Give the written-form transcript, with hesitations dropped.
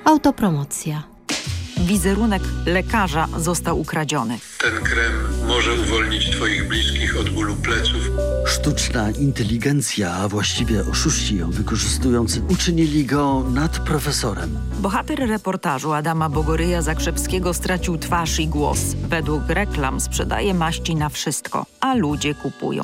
Autopromocja. Wizerunek lekarza został ukradziony. Ten krem może uwolnić twoich bliskich od bólu pleców. Sztuczna inteligencja, a właściwie oszuści ją wykorzystujący, uczynili go nadprofesorem. Bohater reportażu Adama Bogoryja-Zakrzewskiego stracił twarz i głos. Według reklam sprzedaje maści na wszystko, a ludzie kupują.